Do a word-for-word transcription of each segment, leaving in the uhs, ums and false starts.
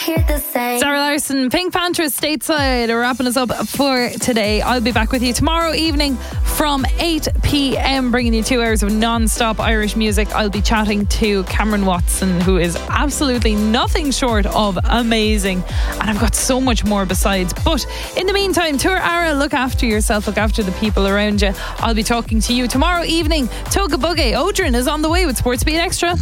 hear the same. Sarah Larson, Pink Panther, Stateside are wrapping us up for today. I'll be back with you tomorrow evening from eight p.m, bringing you two hours of non-stop Irish music. I'll be chatting to Cameron Watson, who is absolutely nothing short of amazing, and I've got so much more besides. But in the meantime, Tour Ara, look after yourself, look after the people around you. I'll be talking to you tomorrow evening. Toga Buggy, Odrin is on the way with Sports Beat Extra.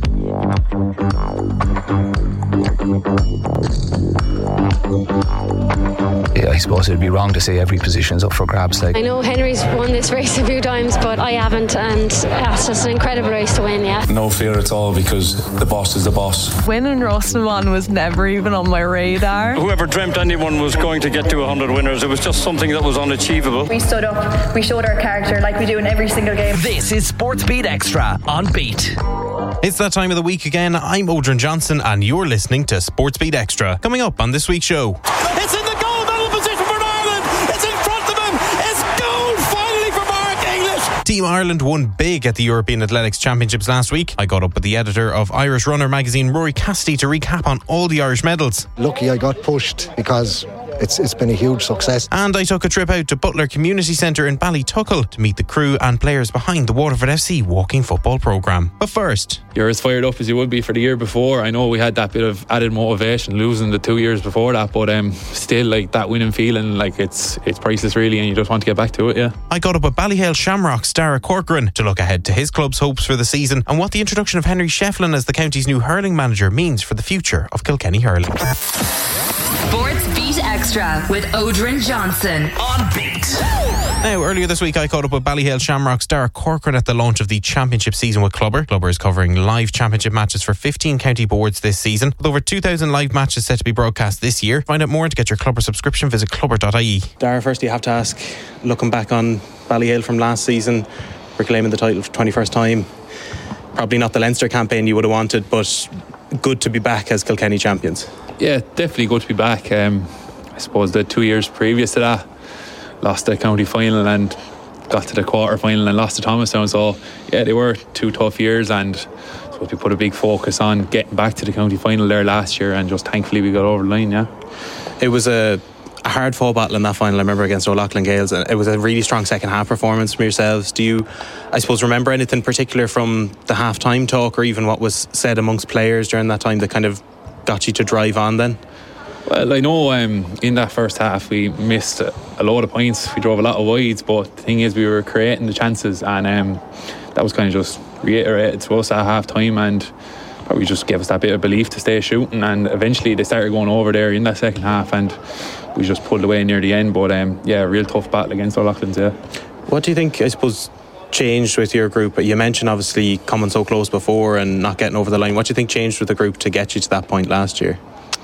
Yeah, I suppose it'd be wrong to say every position's up for grabs. Like, I know Henry's won this race a few times, but I haven't, and yeah, it's just an incredible race to win, yeah. No fear at all, because the boss is the boss. Winning Roscommon was never even on my radar. Whoever dreamt anyone was going to get to one hundred winners, it was just something that was unachievable. We stood up, we showed our character like we do in every single game. This is Sports Beat Extra on Beat. It's that time of the week again. I'm Odrin Johnson and you're listening to Sports Beat Extra. Coming up on this week's show. It's in the goal medal position for Ireland. It's in front of him. It's goal finally for Mark English. Team Ireland won big at the European Athletics Championships last week. I got up with the editor of Irish Runner magazine, Rory Cassidy, to recap on all the Irish medals. Lucky I got pushed because It's it's been a huge success. And I took a trip out to Butler Community Centre in Ballytuckle to meet the crew and players behind the Waterford F C walking football programme. But first, you're as fired up as you would be for the year before. I know we had that bit of added motivation losing the two years before that, but um, still, like, that winning feeling, like, it's it's priceless really, and you just want to get back to it. Yeah. I got up with Ballyhale Shamrocks Dara Corcoran to look ahead to his club's hopes for the season and what the introduction of Henry Shefflin as the county's new hurling manager means for the future of Kilkenny hurling. Sports Beat Extra with Odrin Johnson on Beat. Now, earlier this week I caught up with Ballyhale Shamrocks Dara Corcoran at the launch of the championship season with Clubber. Clubber is covering live championship matches for fifteen county boards this season, with over two thousand live matches set to be broadcast this year. Find out more and to get your Clubber subscription, visit clubber dot I E. Dara, first you have to ask, looking back on Ballyhale from last season, reclaiming the title for the twenty-first time, probably not the Leinster campaign you would have wanted, but good to be back as Kilkenny champions. Yeah, definitely good to be back. Um, I suppose the two years previous to that, lost the county final and got to the quarter final and lost to Thomastown. So yeah, they were two tough years, and I suppose we put a big focus on getting back to the county final there last year, and just thankfully we got over the line. Yeah, it was a, a hard fought battle in that final. I remember against O'Loughlin Gales, and it was a really strong second half performance from yourselves. Do you, I suppose, remember anything particular from the half time talk, or even what was said amongst players during that time that kind of got you to drive on then? Well, I know um, in that first half we missed a, a lot of points. We drove a lot of wides, but the thing is we were creating the chances, and um, that was kind of just reiterated to us at half time, and probably just gave us that bit of belief to stay shooting. And eventually they started going over there in that second half, and we just pulled away near the end. But um, yeah, real tough battle against O'Loughlin's. Yeah. What do you think, I suppose, changed with your group? You mentioned obviously coming so close before and not getting over the line. What do you think changed with the group to get you to that point last year?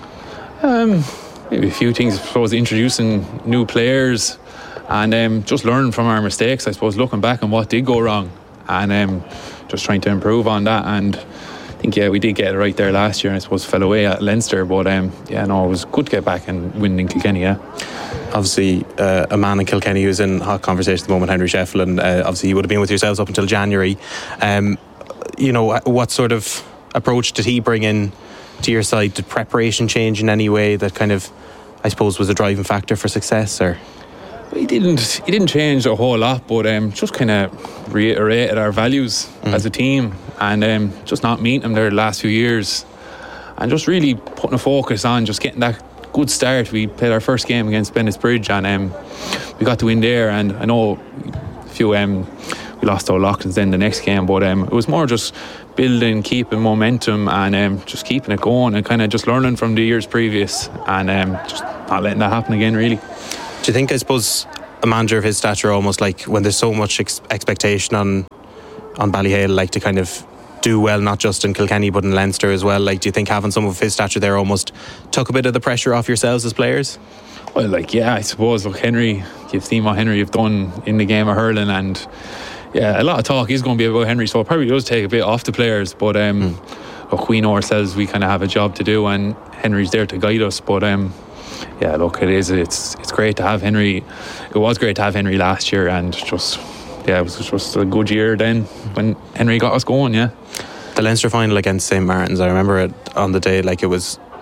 Um, maybe a few things. I suppose introducing new players and um, just learning from our mistakes. I suppose looking back on what did go wrong and um, just trying to improve on that. And I think yeah, we did get it right there last year. I suppose fell away at Leinster, but um, yeah, no, it was good to get back and win in Kilkenny. Yeah. Obviously, uh, a man in Kilkenny who's in hot conversation at the moment, Henry Shefflin. Uh, obviously, he would have been with yourselves up until January. Um, you know, what sort of approach did he bring in to your side? Did preparation change in any way that kind of, I suppose, was a driving factor for success? Or he didn't. He didn't change a whole lot, but um, just kind of reiterated our values mm. as a team, and um, just not meeting them there the last few years, and just really putting a focus on just getting that good start. We played our first game against Bennett's Bridge, and um, we got to win there. And I know a few um, we lost to O'Loughlin's then the next game, but um, it was more just building, keeping momentum, and um, just keeping it going, and kind of just learning from the years previous, and um, just not letting that happen again. Really. Do you think, I suppose, a manager of his stature, almost like when there's so much ex- expectation on on Ballyhale, like to kind of do well, not just in Kilkenny but in Leinster as well, like do you think having some of his stature there almost took a bit of the pressure off yourselves as players? Well, like yeah, I suppose. Look, Henry, you've seen what Henry have done in the game of hurling, and yeah, a lot of talk is going to be about Henry, so it probably does take a bit off the players, but um, mm. look, we know ourselves we kind of have a job to do, and Henry's there to guide us. But um, yeah, look, it is it's it's great to have Henry. It was great to have Henry last year, and just yeah, it was just a good year then when Henry got us going. Yeah. The Leinster final against Saint Martin's, I remember it on the day, like it was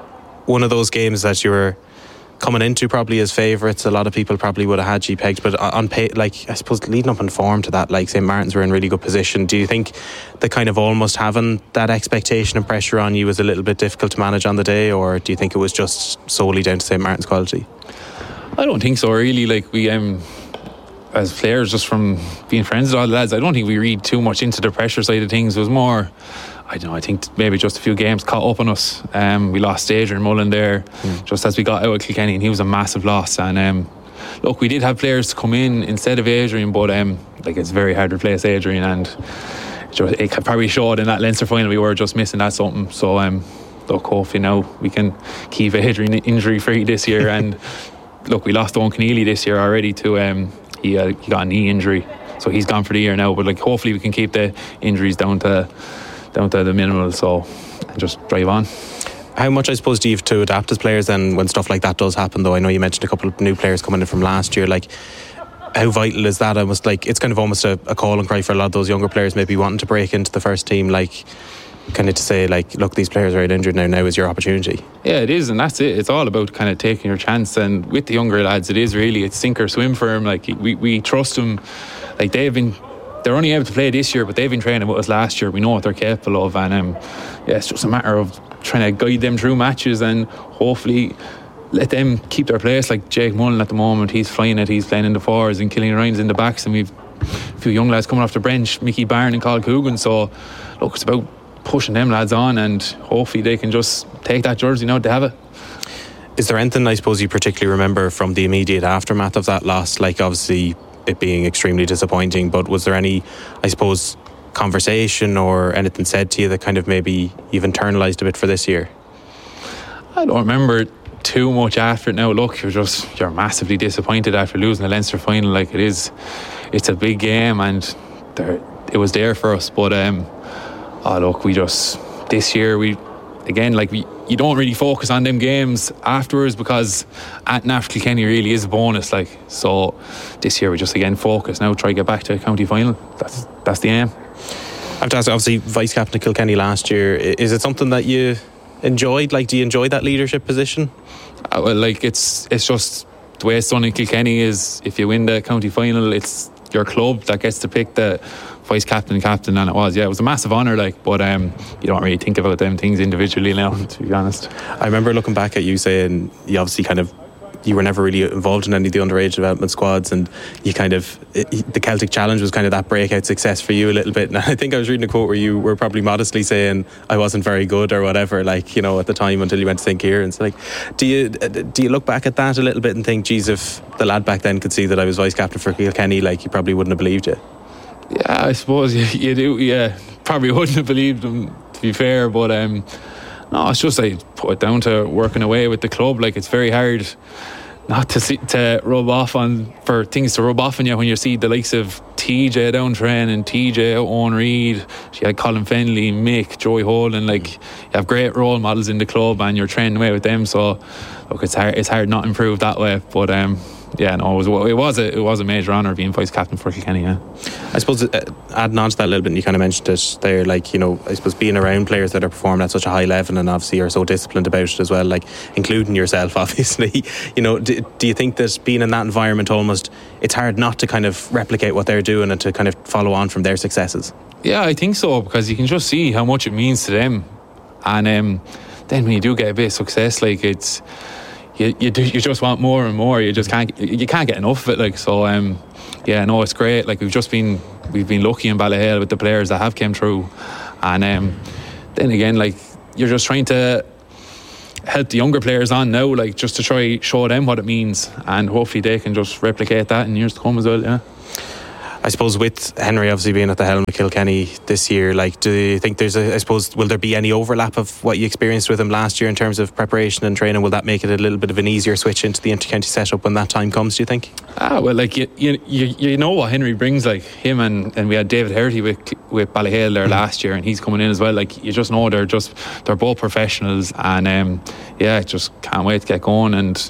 one of those games that you were coming into probably as favourites? A lot of people probably would have had you pegged, but on pay, like I suppose leading up in form to that, like Saint Martin's were in really good position. Do you think the kind of almost having that expectation and pressure on you was a little bit difficult to manage on the day, or do you think it was just solely down to Saint Martin's quality? I don't think so, really. Like we um as players, just from being friends with all the lads, I don't think we read too much into the pressure side of things. It was more, I don't know, I think maybe just a few games caught up on us. Um, we lost Adrian Mullen there mm. just as we got out of Kilkenny, and he was a massive loss. And um, look, we did have players to come in instead of Adrian, but um, like it's very hard to replace Adrian, and just, it probably showed in that Leinster final we were just missing that something. So um, look, hopefully now we can keep Adrian injury free this year. And look, we lost Owen Keneally this year already to um, he, uh, he got a knee injury, so he's gone for the year now. But like hopefully we can keep the injuries down to down to the minimal, so and just drive on. How much, I suppose, do you have to adapt as players then when stuff like that does happen, though? I know you mentioned a couple of new players coming in from last year. Like, how vital is that? Almost like it's kind of almost a, a call and cry for a lot of those younger players maybe wanting to break into the first team, like kind of to say, like, look, these players are out injured now, now is your opportunity. Yeah, it is, and that's it. It's all about kind of taking your chance, and with the younger lads it is really, it's sink or swim for them. Like we, we trust them. Like they've been they're only able to play this year, but they've been training with us last year. We know what they're capable of, and um, yeah, it's just a matter of trying to guide them through matches and hopefully let them keep their place. Like Jake Mullen at the moment, he's flying it, he's playing in the forwards, and Killian Ryan's in the backs, and we've a few young lads coming off the bench, Mickey Byrne and Carl Coogan. So look, it's about pushing them lads on, and hopefully they can just take that jersey now they have it. Is there anything, I suppose, you particularly remember from the immediate aftermath of that loss? Like obviously it being extremely disappointing, but was there any, I suppose, conversation or anything said to you that kind of maybe you've internalised a bit for this year? I don't remember too much after it now. Look, you're just you're massively disappointed after losing the Leinster final. Like it is, it's a big game, and there, it was there for us. But um, oh look, we just this year we again like we you don't really focus on them games afterwards because at Naft Kilkenny really is a bonus. Like so, this year we just again focus now, try to get back to a county final. That's that's the aim. I have to ask, obviously vice captain of Kilkenny last year. Is it something that you enjoyed? Like, do you enjoy that leadership position? Uh, well, like it's it's just the way it's done in Kilkenny is if you win the county final, it's your club that gets to pick the vice captain and captain, and it was yeah it was a massive honour, like, but um, you don't really think about them things individually now, to be honest. I remember looking back at you saying you obviously kind of you were never really involved in any of the underage development squads, and you kind of it, the Celtic Challenge was kind of that breakout success for you a little bit. And I think I was reading a quote where you were probably modestly saying I wasn't very good or whatever, like, you know, at the time until you went to Saint Kieran's. Like, do you do you look back at that a little bit and think, geez, if the lad back then could see that I was vice captain for Kilkenny, like, he probably wouldn't have believed you? Yeah, I suppose you, you do. Yeah, probably wouldn't have believed him, to be fair. But um, no, it's just I put it down to working away with the club. Like, it's very hard not to see, to rub off on for things to rub off on you when you see the likes of T J down training, T J, Owen Reid, she had Colin Fennelly, Mick, Joey Holden. Like, you have great role models in the club and you're training away with them. So look, it's hard. It's hard not to improve that way. But um, yeah, no, it was it was a it was a major honour being vice captain for Kilkenny. Yeah, I suppose uh, adding on to that a little bit, and you kind of mentioned it there, like, you know, I suppose being around players that are performing at such a high level and obviously are so disciplined about it as well, like including yourself, obviously. You know, do, do you think that being in that environment, almost it's hard not to kind of replicate what they're doing and to kind of follow on from their successes? Yeah, I think so, because you can just see how much it means to them, and um, then when you do get a bit of success, like it's. You you, do, you just want more and more. You just can't you can't get enough of it. Like so, um, yeah, no, it's great. Like we've just been we've been lucky in Ballyhale with the players that have came through, and um, then again, like you're just trying to help the younger players on now, like just to try show them what it means, and hopefully they can just replicate that in years to come as well. Yeah. I suppose with Henry obviously being at the helm of Kilkenny this year, like, do you think there's a, I suppose, will there be any overlap of what you experienced with him last year in terms of preparation and training? Will that make it a little bit of an easier switch into the inter-county setup when that time comes, do you think? Ah, well, like, you you, you know what Henry brings, like him and, and we had David Herty with, with Ballyhale there mm. last year, and he's coming in as well. Like, you just know they're just, they're both professionals, and um, yeah, just can't wait to get going and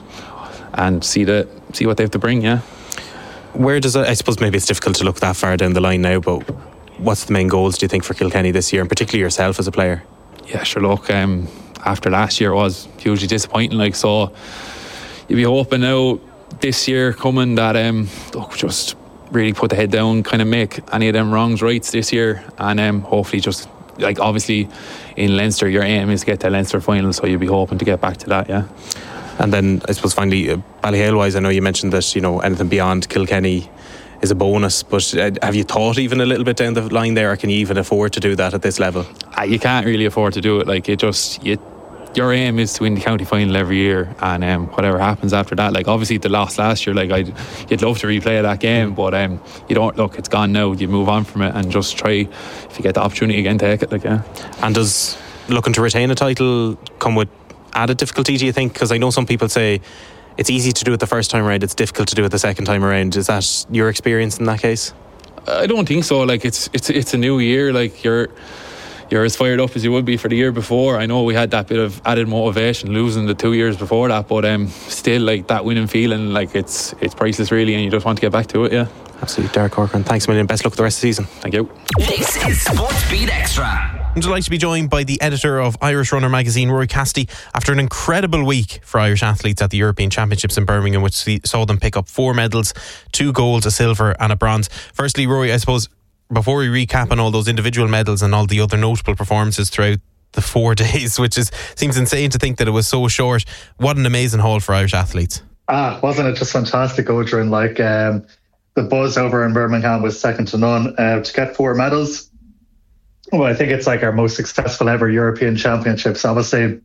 and see the see what they have to bring, yeah. Where does it, I suppose maybe it's difficult to look that far down the line now, but what's the main goals, do you think, for Kilkenny this year, and particularly yourself as a player? Yeah, sure, look, um, after last year it was hugely disappointing. Like, so you'd be hoping now this year coming that um, look, just really put the head down, kind of make any of them wrongs rights this year, and um, hopefully just, like, obviously in Leinster your aim is to get to Leinster final, so you'll be hoping to get back to that. Yeah. And then I suppose finally, uh, Ballyhale wise, I know you mentioned that, you know, anything beyond Kilkenny is a bonus, but uh, have you thought even a little bit down the line there, or can you even afford to do that at this level? Uh, you can't really afford to do it. Like, it just, you, your aim is to win the county final every year, and um, whatever happens after that, like obviously the loss last year, like I'd, you'd love to replay that game, but um, you don't, look, it's gone now, you move on from it and just try, if you get the opportunity again, take it. Like, yeah. And does looking to retain a title come with added difficulty, do you think? Because I know some people say it's easy to do it the first time around, it's difficult to do it the second time around. Is that your experience in that case? I don't think so. Like, it's it's it's a new year. Like, you're you're as fired up as you would be for the year before. I know we had that bit of added motivation losing the two years before that, but um, still, like, that winning feeling, like, it's it's priceless really, and you just want to get back to it. Yeah, absolutely. Derek Corcoran, thanks a million. Best luck with the rest of the season. Thank you. This is Sports Beat Extra. I'm delighted to be joined by the editor of Irish Runner magazine, Rory Cassidy, after an incredible week for Irish athletes at the European Championships in Birmingham, which saw them pick up four medals, two golds, a silver and a bronze. Firstly, Rory, I suppose, before we recap on all those individual medals and all the other notable performances throughout the four days, which is seems insane to think that it was so short, what an amazing haul for Irish athletes. Ah, wasn't it just fantastic, Odrin? Like, um, the buzz over in Birmingham was second to none. Uh, to get four medals, well, I think it's like our most successful ever European Championships. Obviously,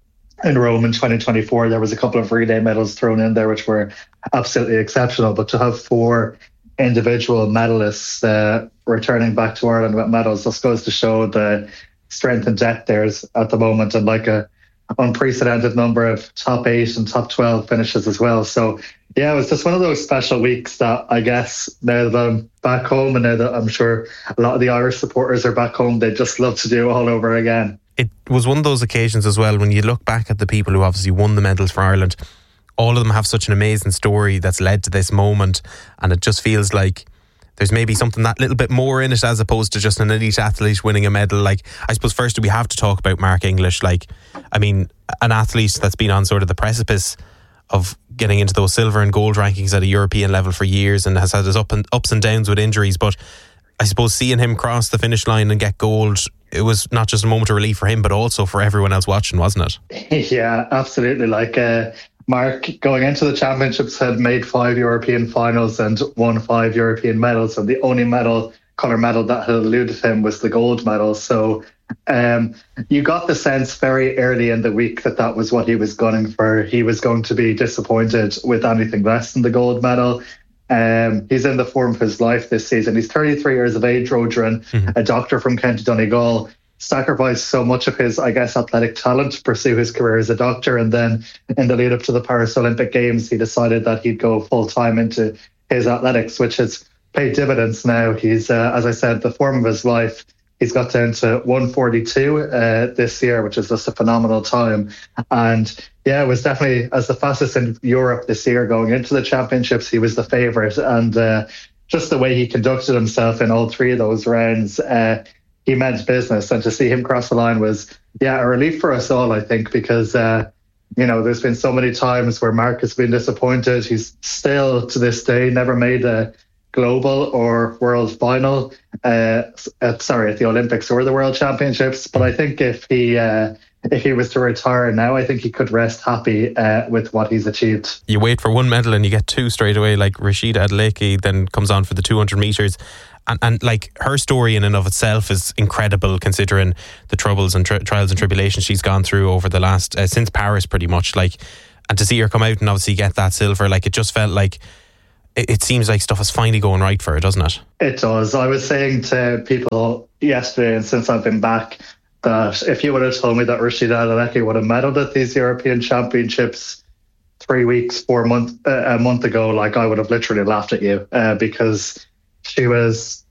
in Rome in twenty twenty-four, there was a couple of relay medals thrown in there, which were absolutely exceptional. But to have four individual medalists uh, returning back to Ireland with medals just goes to show the strength and depth there is at the moment, and like a unprecedented number of top eight and top twelve finishes as well. So yeah, it was just one of those special weeks that I guess now that I'm back home, and now that I'm sure a lot of the Irish supporters are back home, they'd just love to do all over again. It was one of those occasions as well, when you look back at the people who obviously won the medals for Ireland, all of them have such an amazing story that's led to this moment, and it just feels like there's maybe something that little bit more in it as opposed to just an elite athlete winning a medal. Like, I suppose firstly we have to talk about Mark English. Like, I mean, an athlete that's been on sort of the precipice of getting into those silver and gold rankings at a European level for years, and has had his up and ups and downs with injuries, but I suppose seeing him cross the finish line and get gold, it was not just a moment of relief for him but also for everyone else watching, wasn't it? Yeah, absolutely. Like, uh, Mark, going into the championships, had made five European finals and won five European medals, and the only medal, colour medal, that had eluded him was the gold medal. So um, you got the sense very early in the week that that was what he was gunning for. He was going to be disappointed with anything less than the gold medal. Um, he's in the form of his life this season. He's thirty-three years of age, Rodrin, mm-hmm. a doctor from County Donegal. Sacrificed so much of his, I guess, athletic talent to pursue his career as a doctor, and then in the lead up to the Paris Olympic Games, he decided that he'd go full time into his athletics, which has paid dividends now. He's, uh, as I said, the form of his life. He's got down to one forty-two uh, this year, which is just a phenomenal time. And yeah, it was definitely, as the fastest in Europe this year going into the championships, he was the favourite. And uh, just the way he conducted himself in all three of those rounds, uh, he meant business. And to see him cross the line was, yeah, a relief for us all, I think, because, uh, you know, there's been so many times where Mark has been disappointed. He's still, to this day, never made a global or world final, uh, at, sorry, at the Olympics or the World Championships. But I think if he uh, if he was to retire now, I think he could rest happy uh, with what he's achieved. You wait for one medal and you get two straight away, like Rashida Adeleke then comes on for the two hundred metres. And, and like, her story in and of itself is incredible, considering the troubles and tri- trials and tribulations she's gone through over the last, uh, since Paris pretty much. Like, and to see her come out and obviously get that silver, like, it just felt like it, it seems like stuff is finally going right for her, doesn't it? It does. I was saying to people yesterday, and since I've been back, that if you would have told me that Rashida Adeleke would have medalled at these European Championships three weeks, four months, uh, a month ago, like, I would have literally laughed at you, uh, because she was,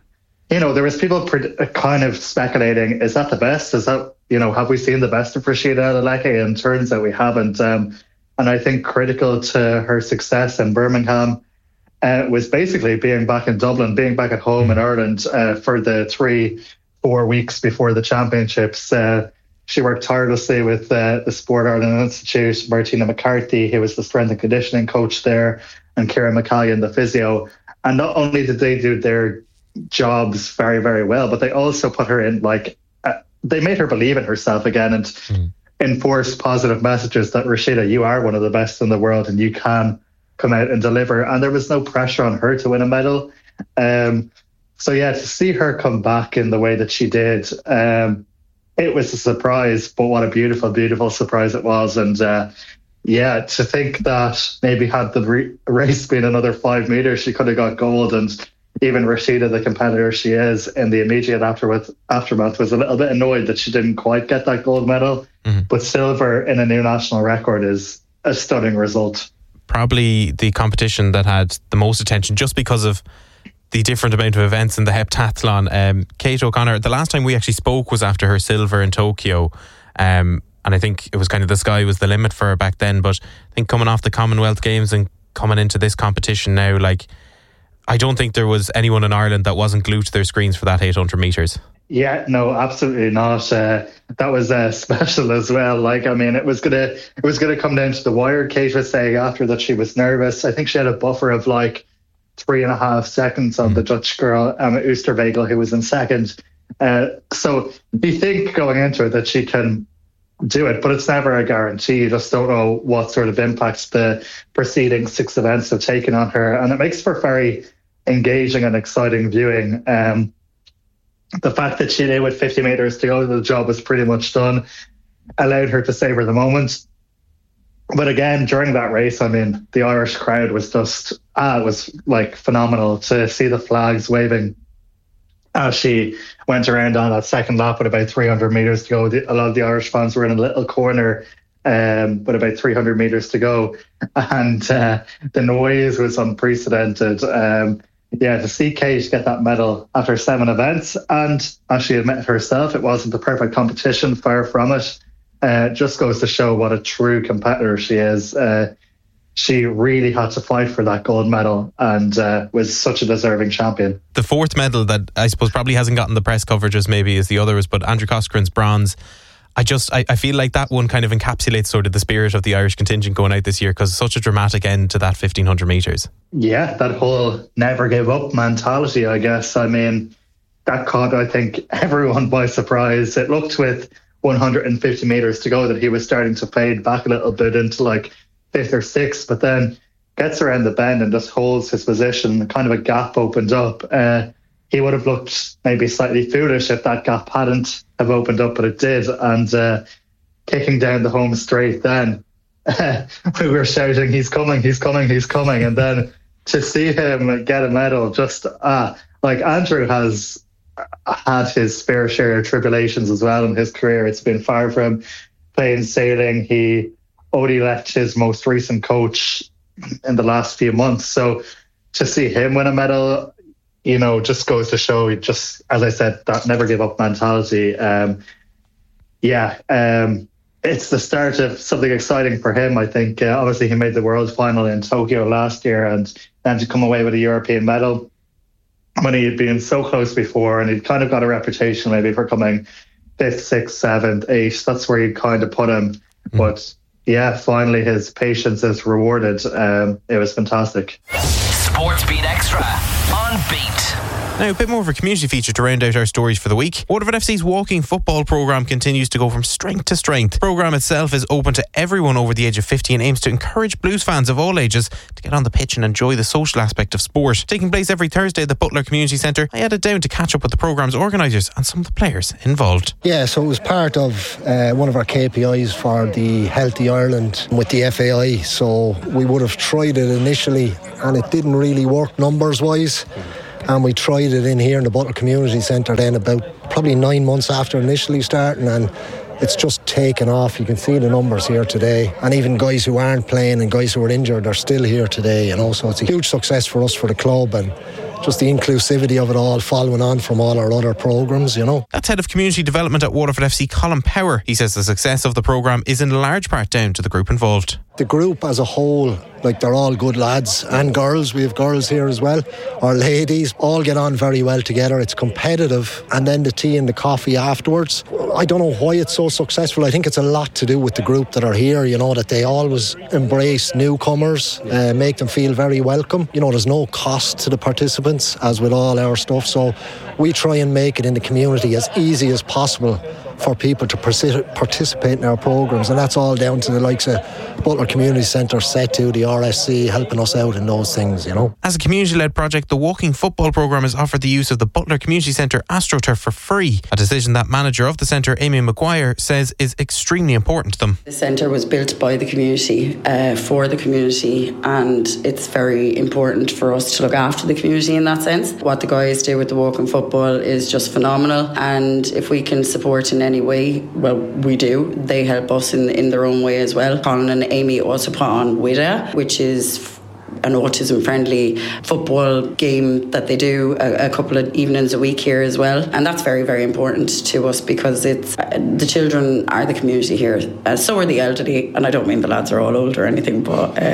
you know, there was people pre- kind of speculating, is that the best? Is that, you know, have we seen the best of Rashida Adeleke? And turns out we haven't. Um, and I think critical to her success in Birmingham uh, was basically being back in Dublin, being back at home in Ireland uh, for the three, four weeks before the championships. Uh, she worked tirelessly with uh, the Sport Ireland Institute, Martina McCarthy, who was the strength and conditioning coach there, and Kieran McCallion, the physio. And not only did they do their jobs very, very well, but they also put her in, like, uh, they made her believe in herself again and mm. enforce positive messages that, Rashida, you are one of the best in the world and you can come out and deliver. And there was no pressure on her to win a medal. Um, so, yeah, to see her come back in the way that she did, um, it was a surprise, but what a beautiful, beautiful surprise it was. And uh, yeah, to think that maybe had the re- race been another five metres, she could have got gold. And even Rashida, the competitor she is, in the immediate aftermath, aftermath was a little bit annoyed that she didn't quite get that gold medal. Mm-hmm. But silver in a new national record is a stunning result. Probably the competition that had the most attention just because of the different amount of events in the heptathlon. Um, Kate O'Connor, the last time we actually spoke was after her silver in Tokyo. Um, and I think it was kind of the sky was the limit for her back then. But I think coming off the Commonwealth Games and coming into this competition now, like, I don't think there was anyone in Ireland that wasn't glued to their screens for that eight hundred metres. Yeah, no, absolutely not. Uh, that was uh, special as well. Like, I mean, it was gonna, it was gonna come down to the wire. Kate was saying after that she was nervous. I think she had a buffer of like three and a half seconds on mm. the Dutch girl, Emma Oosterwegel, who was in second. Uh, so you think going into it that she can do it, but it's never a guarantee. You just don't know what sort of impacts the preceding six events have taken on her. And it makes for very engaging and exciting viewing. Um, the fact that she knew with fifty metres to go, the job was pretty much done, allowed her to savour the moment. But again, during that race, I mean, the Irish crowd was just, ah, it was like phenomenal to see the flags waving as she went around on that second lap with about three hundred metres to go. The, a lot of the Irish fans were in a little corner um, with about three hundred metres to go. And uh, the noise was unprecedented. Um, yeah, to see Kate get that medal after seven events, and as she admitted herself, it wasn't the perfect competition, far from it. Uh, just goes to show what a true competitor she is. Uh, she really had to fight for that gold medal and uh, was such a deserving champion. The fourth medal that I suppose probably hasn't gotten the press coverage as maybe as the others, but Andrew Coskren's bronze, I just I, I feel like that one kind of encapsulates sort of the spirit of the Irish contingent going out this year, because it's such a dramatic end to that fifteen hundred metres. Yeah, that whole never give up mentality, I guess. I mean, that caught, I think, everyone by surprise. It looked with one hundred fifty metres to go that he was starting to fade back a little bit into like fifth or sixth, but then gets around the bend and just holds his position. Kind of a gap opened up. Uh, he would have looked maybe slightly foolish if that gap hadn't have opened up, but it did. And uh, kicking down the home straight then, uh, we were shouting, he's coming, he's coming, he's coming. And then to see him get a medal, just ah, like Andrew has had his fair share of tribulations as well in his career. It's been far from plain sailing. He only left his most recent coach in the last few months. So to see him win a medal, you know, just goes to show, just as I said, that never give up mentality. Um, yeah, um, it's the start of something exciting for him, I think. Uh, obviously, he made the world final in Tokyo last year, and then to come away with a European medal when he had been so close before, and he'd kind of got a reputation maybe for coming fifth, sixth, seventh, eighth. That's where you kind of put him. Mm. But yeah, finally his patience is rewarded. Um, it was fantastic. Sports Beat Extra on Beat. Now, a bit more of a community feature to round out our stories for the week. Waterford F C's walking football programme continues to go from strength to strength. The programme itself is open to everyone over the age of fifty and aims to encourage Blues fans of all ages to get on the pitch and enjoy the social aspect of sport. Taking place every Thursday at the Butler Community Centre, I headed down to catch up with the programme's organisers and some of the players involved. Yeah, so it was part of uh, one of our K P Is for the Healthy Ireland with the F A I. So we would have tried it initially and it didn't really work numbers-wise. And we tried it in here in the Butler Community Centre then about probably nine months after initially starting, and it's just taken off. You can see the numbers here today, and even guys who aren't playing and guys who are injured are still here today, and also it's a huge success for us, for the club, and just the inclusivity of it all following on from all our other programmes, you know. That's Head of Community Development at Waterford F C, Colin Power. He says the success of the programme is in large part down to the group involved. the group as a whole, like they're all good lads and girls. We have girls here as well. Our ladies all get on very well together. It's competitive. And then the tea and the coffee afterwards. I don't know why it's so successful. I think it's a lot to do with the group that are here, you know, that they always embrace newcomers, uh, make them feel very welcome. You know, there's no cost to the participants, as with all our stuff. So we try and make it in the community as easy as possible for people to participate in our programmes, and that's all down to the likes of Butler Community Centre, S E T U, the R S C, helping us out in those things, you know. As a community-led project, the walking football programme has offered the use of the Butler Community Centre AstroTurf for free, a decision that manager of the centre, Amy Maguire, says is extremely important to them. The centre was built by the community, uh, for the community, and it's very important for us to look after the community in that sense. What the guys do with the walking football is just phenomenal, and if we can support in any way, well, we do. They help us in, in their own way as well. Colin and Amy also put on W I D A, which is an autism-friendly football game that they do a, a couple of evenings a week here as well, and that's very, very important to us because it's uh, the children are the community here, uh, so are the elderly, and I don't mean the lads are all old or anything, but uh,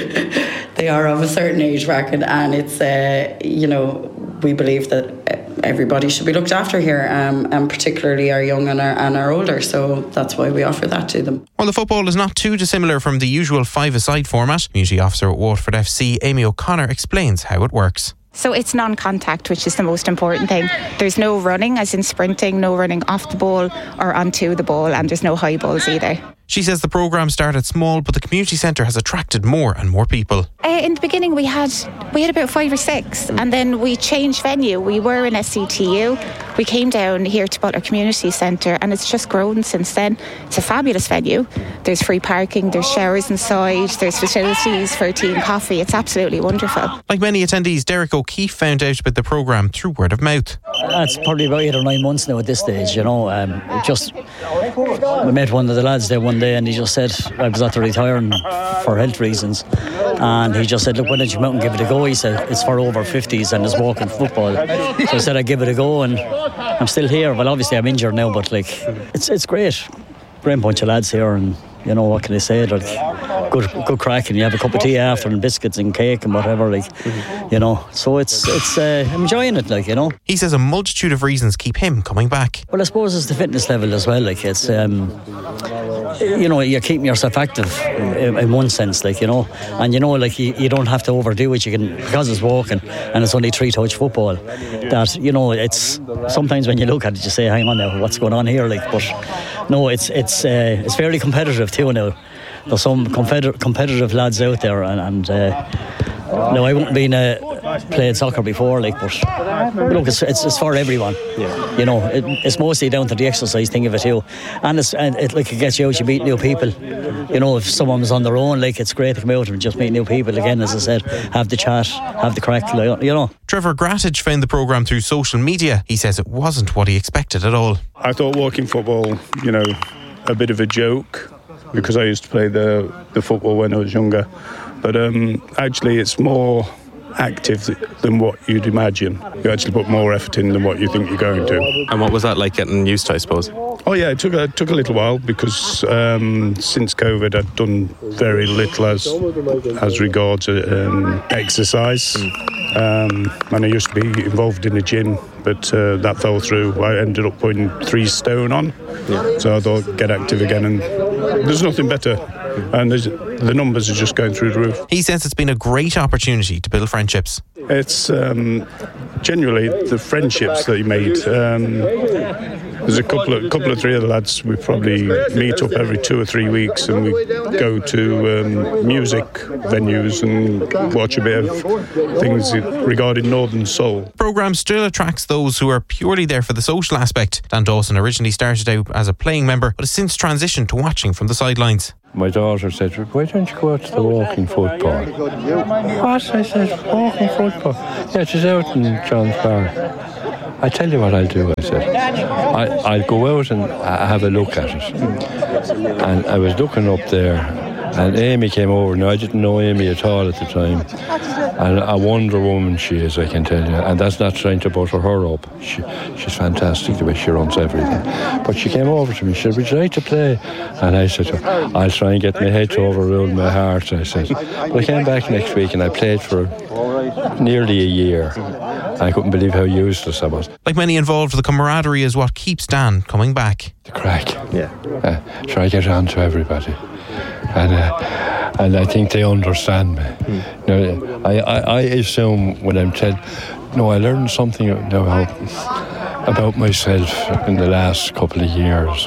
they are of a certain age bracket, and it's uh, you know, we believe that everybody should be looked after here, um, and particularly our young and our, and our older, so that's why we offer that to them. Well, the football is not too dissimilar from the usual five-a-side format. Community officer at Waterford F C, Amy O'Connor, explains how it works. So it's non-contact, which is the most important thing. There's no running, as in sprinting, no running off the ball or onto the ball, and there's no high balls either. She says the programme started small, but the community centre has attracted more and more people. Uh, in the beginning, we had we had about five or six, and then we changed venue. We were in S C T U. We came down here to Butler Community Centre, and it's just grown since then. It's a fabulous venue. There's free parking, there's showers inside, there's facilities for tea and coffee. It's absolutely wonderful. Like many attendees, Derek O'Keefe found out about the programme through word of mouth. It's probably about eight or nine months now at this stage, you know. Um, just we met one of the lads there one day, and he just said, I was after retiring for health reasons, and he just said, look, why don't you come out and give it a go? He said, it's for over fifties and it's walking football. So I said I'd give it a go, and I'm still here. Well, obviously I'm injured now, but like it's it's great. Great bunch of lads here, and you know, what can I say? Like, good good crack, and you have a cup of tea after, and biscuits and cake and whatever, like, mm-hmm. you know. So it's it's uh, I'm enjoying it, like, you know. He says a multitude of reasons keep him coming back. Well, I suppose it's the fitness level as well. Like, it's um, you know, you're keeping yourself active in, in one sense, like, you know, and you know, like, you, you don't have to overdo it. You can, because it's walking and it's only three touch football. That, you know, it's sometimes when you look at it, you say, hang on now, what's going on here? Like, but no, it's it's uh, it's fairly competitive too now. There's some competitive competitive lads out there, and, and uh, no, I won't been uh, played soccer before, like, but look, it's, it's it's for everyone. Yeah. You know, it, it's mostly down to the exercise thing of it too, and it's and it like it gets you out, you meet new people. You know, if someone was on their own, like, it's great to come out and just meet new people again. As I said, have the chat, have the crack, you know. Trevor Grattage found the programme through social media. He says it wasn't what he expected at all. I thought walking football, you know, a bit of a joke, because I used to play the, the football when I was younger. But um, actually it's more active than what you'd imagine. You actually put more effort in than what you think you're going to. And what was that like getting used to, I suppose? Oh yeah, it took a, took a little while, because um, since COVID I'd done very little as as regards um, exercise. Um, and I used to be involved in the gym, but uh, that fell through. I ended up putting three stone on, yeah. So I thought, get active again, and there's nothing better. And the numbers are just going through the roof. He says it's been a great opportunity to build friendships. It's um, generally the friendships that you made. Um, there's a couple of couple of three of the lads we probably meet up every two or three weeks, and we go to um, music venues and watch a bit of things regarding Northern Soul. The programme still attracts those who are purely there for the social aspect. Dan Dawson originally started out as a playing member, but has since transitioned to watching from the sidelines. My daughter said, why don't you go out to the walking football? What? I said, walking football? Yeah, she's out in John's Bar. I tell you what I'll do, I said. I, I'll go out and have a look at it. And I was looking up there, And Amy came over. Now, I didn't know Amy at all at the time. And a Wonder Woman she is, I can tell you. And that's not trying to butter her up. She, she's fantastic the way she runs everything. But she came over to me. She said, would you like to play? And I said, I'll try and get my head to overrule my heart. I said, but I came back next week and I played for nearly a year. I couldn't believe how useless I was. Like many involved, the camaraderie is what keeps Dan coming back. The crack. Yeah. Uh, try to get on to everybody. And uh, and I think they understand me. Mm. Now, I, I, I assume when I'm telling, no, I learned something now about myself in the last couple of years.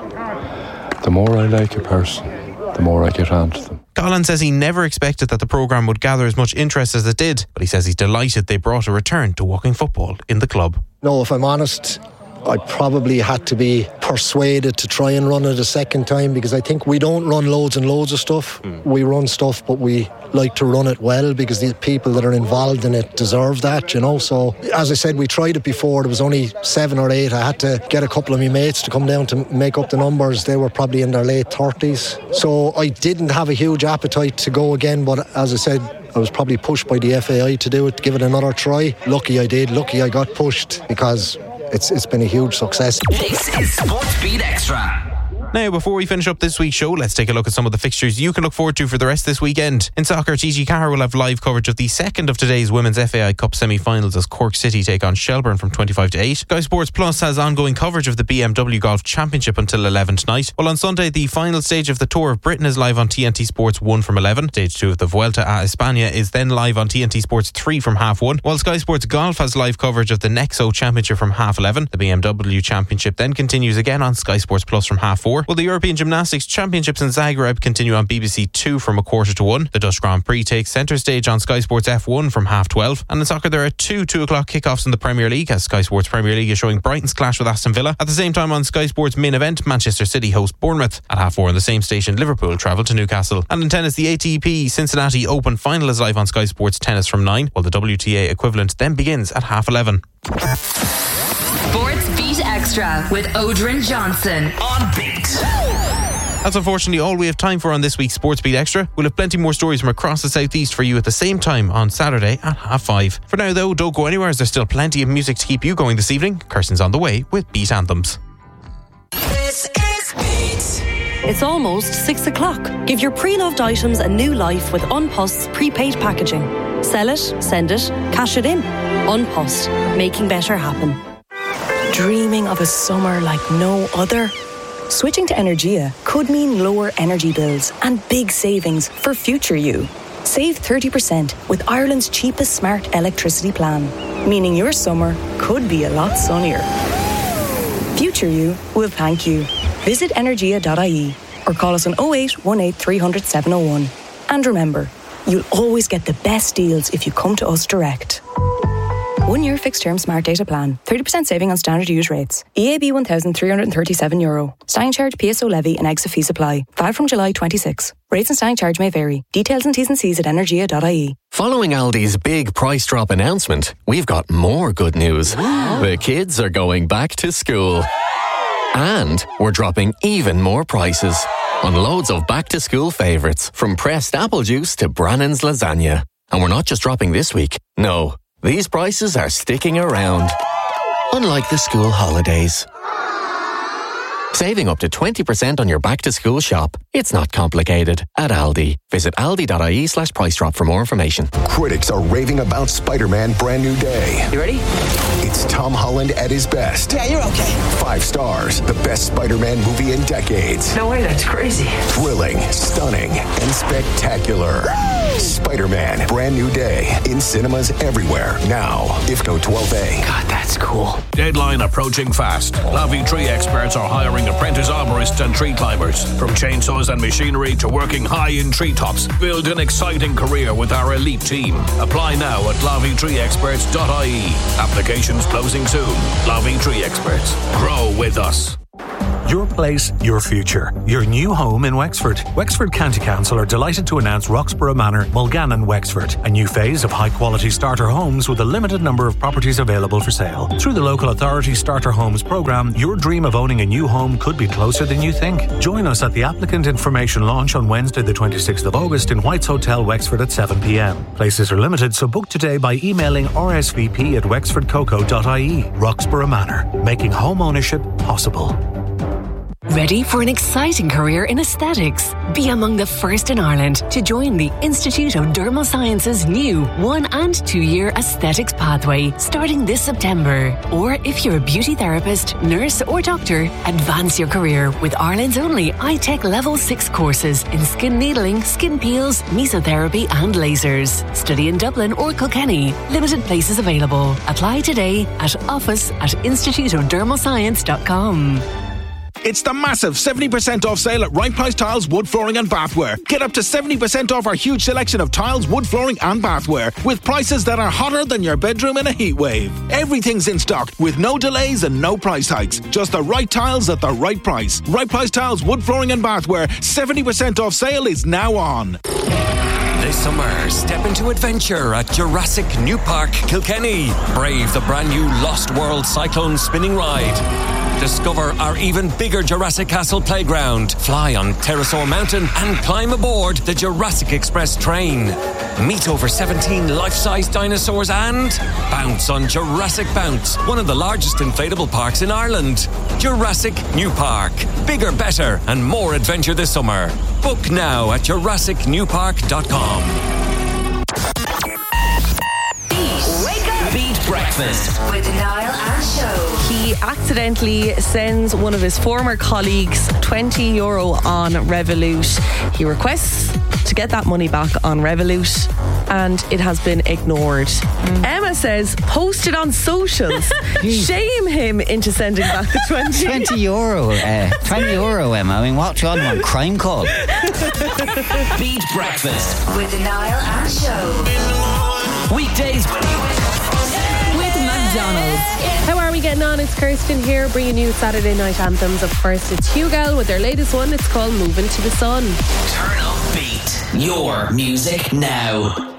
The more I like a person, the more I get on to them. Gallen says he never expected that the programme would gather as much interest as it did, but he says he's delighted they brought a return to walking football in the club. No, if I'm honest, I probably had to be persuaded to try and run it a second time, because I think we don't run loads and loads of stuff. Mm. We run stuff, but we like to run it well because the people that are involved in it deserve that, you know. So, as I said, we tried it before. There was only seven or eight. I had to get a couple of my mates to come down to make up the numbers. They were probably in their late thirties. So I didn't have a huge appetite to go again, but as I said, I was probably pushed by the F A I to do it, to give it another try. Lucky I did. Lucky I got pushed, because It's it's been a huge success. This is Sports Beat Extra. Now, before we finish up this week's show, let's take a look at some of the fixtures you can look forward to for the rest of this weekend. In soccer, T G Carr will have live coverage of the second of today's Women's F A I Cup semi-finals as Cork City take on Shelbourne from twenty-five to eight. Sky Sports Plus has ongoing coverage of the B M W Golf Championship until eleven tonight. While on Sunday, the final stage of the Tour of Britain is live on T N T Sports one from eleven. Stage two of the Vuelta a España is then live on T N T Sports three from half one. While Sky Sports Golf has live coverage of the Nexo Championship from half eleven. The B M W Championship then continues again on Sky Sports Plus from half four. While the European Gymnastics Championships in Zagreb continue on B B C two from a quarter to one. The Dutch Grand Prix takes centre stage on Sky Sports F one from half twelve. And in soccer, there are two two o'clock kickoffs in the Premier League, as Sky Sports Premier League is showing Brighton's clash with Aston Villa. At the same time, on Sky Sports main event, Manchester City host Bournemouth. At half four on the same station, Liverpool travel to Newcastle. And in tennis, the A T P Cincinnati Open final is live on Sky Sports Tennis from nine, while the W T A equivalent then begins at half eleven. Sports Beat Extra with Odrin Johnson on Beat. That's unfortunately all we have time for on this week's Sports Beat Extra. We'll have plenty more stories from across the southeast for you at the same time on Saturday at half five. For now though, don't go anywhere as there's still plenty of music to keep you going this evening. Kirsten's on the way with Beat Anthems. This is Beat. It's almost six o'clock. Give your pre-loved items a new life with Unpost's prepaid packaging. Sell it, send it, cash it in. Unpost, making better happen. Dreaming of a summer like no other? Switching to Energia could mean lower energy bills and big savings for future you. Save thirty percent with Ireland's cheapest smart electricity plan, meaning your summer could be a lot sunnier. Future you will thank you. Visit energia dot I E or call us on oh eight one eight three hundred seven oh one. And remember, you'll always get the best deals if you come to us direct. One year fixed term smart data plan. thirty percent saving on standard use rates. E A B one thousand three hundred thirty-seven euro. Standing charge, P S O levy and exit fee supply. Valid from July twenty-sixth. Rates and standing charge may vary. Details and T's and C's at energia dot I E. Following Aldi's big price drop announcement, we've got more good news. The kids are going back to school. And we're dropping even more prices on loads of back to school favourites, from pressed apple juice to Brannan's lasagna. And we're not just dropping this week. No. These prices are sticking around, unlike the school holidays. Saving up to twenty percent on your back-to-school shop. It's not complicated at Aldi. Visit aldi dot I E slash price drop for more information. Critics are raving about Spider-Man Brand New Day. You ready? It's Tom Holland at his best. Yeah, you're okay. Five stars. The best Spider-Man movie in decades. No way, that's crazy. Thrilling, stunning, and spectacular. Spider-Man Brand New Day. In cinemas everywhere. Now. I F C O twelve A. God, that's cool. Deadline approaching fast. Lavi Tree experts are hiring apprentice arborists and tree climbers. From chainsaws and machinery to working high in treetops. Build an exciting career with our elite team. Apply now at lavi tree experts dot I E. Applications closing soon. Lavi Tree Experts. Grow with us. Your place, your future. Your new home in Wexford. Wexford County Council are delighted to announce Roxborough Manor, Mulgannon, Wexford. A new phase of high-quality starter homes with a limited number of properties available for sale. Through the local authority Starter Homes programme, your dream of owning a new home could be closer than you think. Join us at the applicant information launch on Wednesday the twenty-sixth of August in White's Hotel, Wexford at seven p m. Places are limited, so book today by emailing r s v p at wexford coco dot i e. Roxborough Manor, making home ownership possible. Ready for an exciting career in aesthetics? Be among the first in Ireland to join the Institute of Dermal Sciences' new one and two year aesthetics pathway starting this September. Or if you're a beauty therapist, nurse or doctor, advance your career with Ireland's only I-Tech Level six courses in skin needling, skin peels, mesotherapy and lasers. Study in Dublin or Kilkenny. Limited places available. Apply today at office at institute of dermal science dot com. It's the massive seventy percent off sale at Right Price Tiles, Wood Flooring and Bathware. Get up to seventy percent off our huge selection of tiles, wood flooring and bathware with prices that are hotter than your bedroom in a heat wave. Everything's in stock with no delays and no price hikes. Just the right tiles at the right price. Right Price Tiles, Wood Flooring and Bathware. seventy percent off sale is now on. This summer, step into adventure at Jurassic New Park, Kilkenny. Brave the brand new Lost World Cyclone spinning ride. Discover our even bigger Jurassic Castle playground. Fly on Pterosaur Mountain and climb aboard the Jurassic Express train. Meet over seventeen life-size dinosaurs and bounce on Jurassic Bounce, one of the largest inflatable parks in Ireland. Jurassic New Park. Bigger, better and more adventure this summer. Book now at jurassic new park dot com. Beat Breakfast with Niall and Show. He accidentally sends one of his former colleagues twenty euro on Revolut. He requests to get that money back on Revolut and it has been ignored. Mm. Emma says, post it on socials. Shame him into sending back the twenty. twenty euro. Uh, twenty euro, Emma. I mean, what do you want? One crime call? Beat Breakfast with Niall and Show. Weekdays with McDonald's. How are we getting on? It's Kirsten here, bringing you Saturday night anthems. Of course, it's Hugal with their latest one. It's called Moving to the Sun. Turn up Beat. Your music now.